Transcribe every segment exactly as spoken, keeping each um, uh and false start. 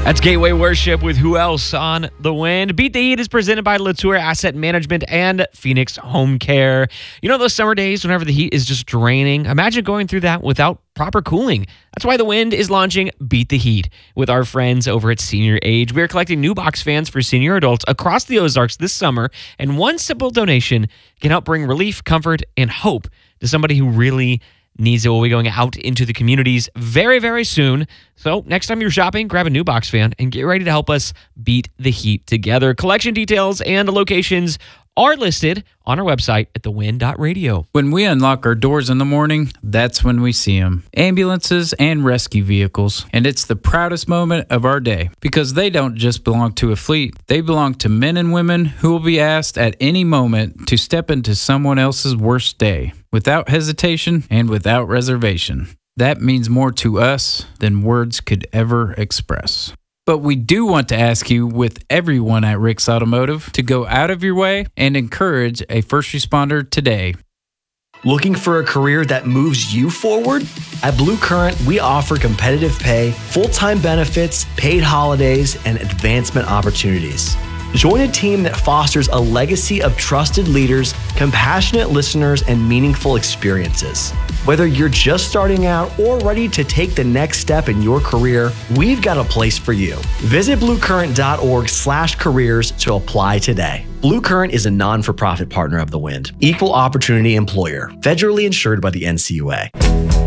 That's Gateway Worship with Who Else on the Wind. Beat the Heat is presented by Latour Asset Management and Phoenix Home Care. You know those summer days whenever the heat is just draining? Imagine going through that without proper cooling. That's why the Wind is launching Beat the Heat with our friends over at Senior Age. We are collecting new box fans for senior adults across the Ozarks this summer, and one simple donation can help bring relief, comfort, and hope to somebody who really needs it. We'll be going out into the communities very, very soon. So next time you're shopping, grab a new box fan and get ready to help us beat the heat together. Collection details and locations are listed on our website at the wind dot radio. When we unlock our doors in the morning, that's when we see them. Ambulances and rescue vehicles. And it's the proudest moment of our day because they don't just belong to a fleet. They belong to men and women who will be asked at any moment to step into someone else's worst day without hesitation and without reservation. That means more to us than words could ever express. But we do want to ask you, with everyone at Rick's Automotive, to go out of your way and encourage a first responder today. Looking for a career that moves you forward? At Blue Current, we offer competitive pay, full-time benefits, paid holidays, and advancement opportunities. Join a team that fosters a legacy of trusted leaders, compassionate listeners, and meaningful experiences. Whether you're just starting out or ready to take the next step in your career, we've got a place for you. Visit bluecurrent.org slash careers to apply today. Blue Current is a non-for-profit partner of the Wind, equal opportunity employer, federally insured by the N C U A.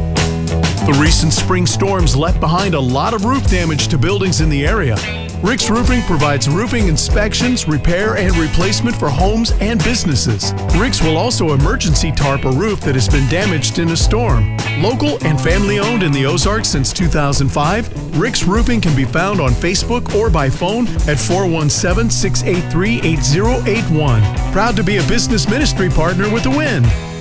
The recent spring storms left behind a lot of roof damage to buildings in the area. Rick's Roofing provides roofing inspections, repair, and replacement for homes and businesses. Rick's will also emergency tarp a roof that has been damaged in a storm. Local and family-owned in the Ozarks since two thousand five, Rick's Roofing can be found on Facebook or by phone at four one seven, six eight three, eight zero eight one. Proud to be a business ministry partner with the Wind.